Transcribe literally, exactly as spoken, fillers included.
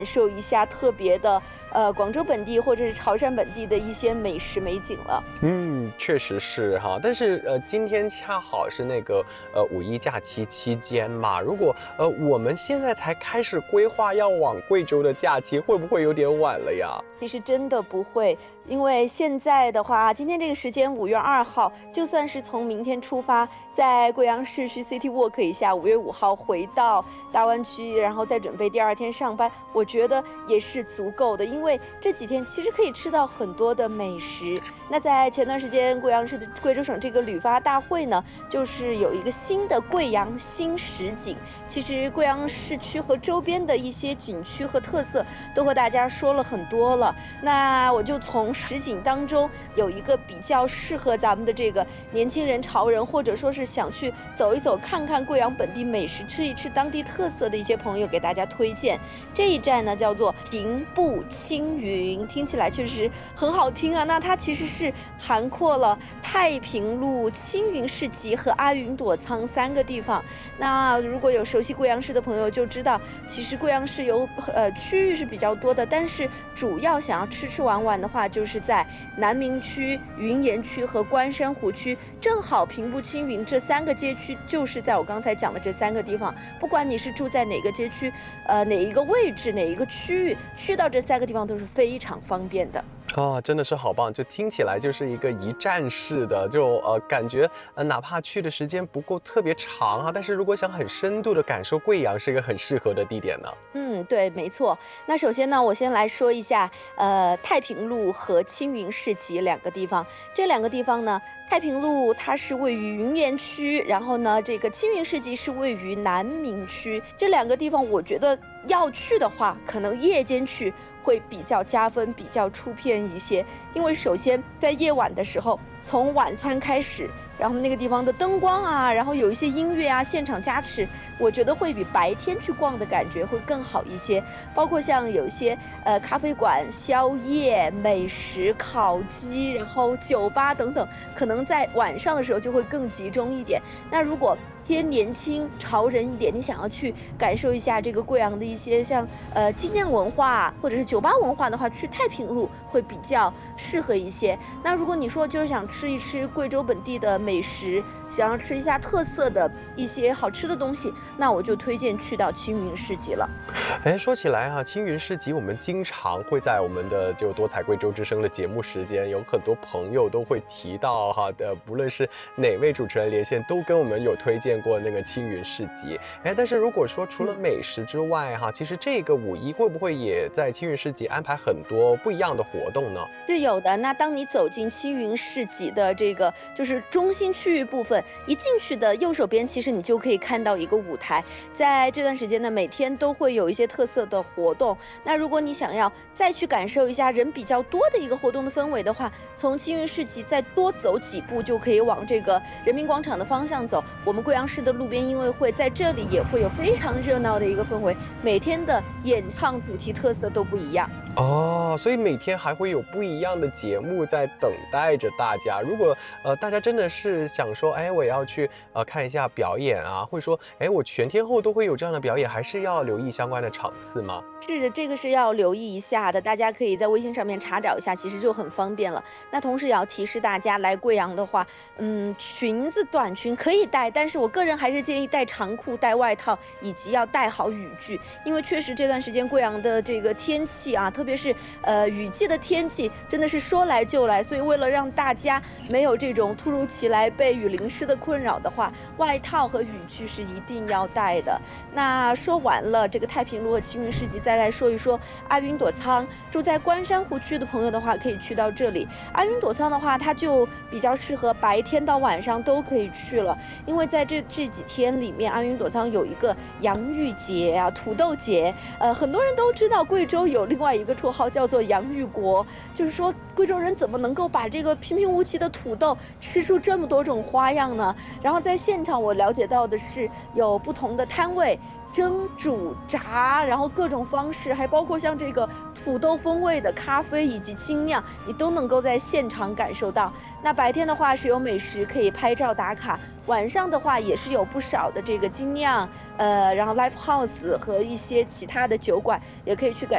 受一下特别的，呃，广州本地或者是潮汕本地的一些美食美景了。 嗯，确实是哈。但是呃，今天恰好是那个呃五一假期期间嘛，如果呃我们现在才开始规划要往贵州的假期，会不会有点晚了呀？ 其实真的不会，因为现在的话，今天这个时间五月二号，就算是从明天出发，在贵阳市区 City Walk 一下，五月五号回到大湾区，然后再准备第二天上班，我觉得也是足够的，因为这几天其实可以吃到很多的美食。那在前段时间，贵阳市的贵州省这个旅发大会呢，就是有一个新的贵阳新实景。其实贵阳市区和周边的一些景区和特色都和大家说了很多了。那我就从实景当中有一个比较适合咱们的这个年轻人、潮人，或者说是想去走一走、看看贵阳本地美食、吃一吃当地特色的一些朋友，给大家推荐。这一站呢叫做平步青云，听起来确实很好听啊。那它其实是涵括了太平路、青云市集和阿云朵仓三个地方。那如果有熟悉贵阳市的朋友就知道，其实贵阳市有呃区域是比较多的，但是主要想要吃吃玩玩的话，就是在南明区、云岩区和关山湖区，正好平步青云这三个街区，就是在我刚才讲的这三个地方。不管你是住在哪个街区，呃，哪一个位置，哪一个区域，去到这三个地方都是非常方便的。 哦，真的是好棒！就听起来就是一个一站式的，就呃感觉呃哪怕去的时间不够特别长啊，但是如果想很深度的感受贵阳，是一个很适合的地点呢。 嗯，对，没错。那首先呢，我先来说一下，呃，太平路和青云市集两个地方。这两个地方呢，太平路它是位于云岩区，然后呢，这个青云市集是位于南明区。这两个地方，我觉得要去的话，可能夜间去会比较加分，比较出片一些。因为首先在夜晚的时候，从晚餐开始，然后那个地方的灯光啊，然后有一些音乐啊，现场加持，我觉得会比白天去逛的感觉会更好一些。包括像有一些呃咖啡馆、宵夜、美食、烤鸡，然后酒吧等等，可能在晚上的时候就会更集中一点。那如果偏年轻潮人一点，你想要去感受一下这个贵阳的一些像呃精酿文化或者是酒吧文化的话，去太平路会比较适合一些。那如果你说就是想吃一吃贵州本地的美食，想要吃一下特色的一些好吃的东西，那我就推荐去到青云市集了。 哎，说起来啊，青云市集我们经常会在我们的就多彩贵州之声的节目时间，有很多朋友都会提到哈的，不论是哪位主持人连线，都跟我们有推荐过那个青云市集。哎，但是如果说除了美食之外哈，其实这个五一会不会也在青云市集安排很多不一样的活动呢？ 是有的。那当你走进青云市集的这个就是中心区域部分，一进去的右手边，其实你就可以看到一个舞台。在这段时间呢，每天都会有一些特色的活动。那如果你想要再去感受一下人比较多的一个活动的氛围的话，从青云市集再多走几步，就可以往这个人民广场的方向走。我们贵阳市的路边音乐会在这里也会有非常热闹的一个氛围，每天的演唱主题特色都不一样。 哦，所以每天还会有不一样的节目在等待着大家。如果呃大家真的是想说，哎，我要去呃看一下表演啊，会说，哎，我全天候都会有这样的表演，还是要留意相关的场次吗？ 是的，这个是要留意一下的，大家可以在微信上面查找一下，其实就很方便了。那同时也要提示大家，来贵阳的话，嗯，裙子、短裙可以带，但是我个人还是建议带长裤、带外套，以及要带好雨具，因为确实这段时间贵阳的这个天气啊，特别是呃雨季的天气，真的是说来就来，所以为了让大家没有这种突如其来被雨淋湿的困扰的话，外套和雨具是一定要带的。那说完了这个太平路和青云市集，再来说一说阿云朵仓。住在关山湖区的朋友的话，可以去到这里。阿云朵仓的话，它就比较适合白天到晚上都可以去了，因为在这这几天里面，阿云朵仓有一个洋芋节啊、土豆节。呃，很多人都知道贵州有另外一个绰号叫做洋芋国，就是说贵州人怎么能够把这个平平无奇的土豆吃出这么多种花样呢？然后在现场我了解到的是有不同的摊位。蒸、煮、炸，然后各种方式，还包括像这个土豆风味的咖啡以及精酿，你都能够在现场感受到。那白天的话是有美食可以拍照打卡，晚上的话也是有不少的这个精酿，呃，然后 live house 和一些其他的酒馆，也可以去感。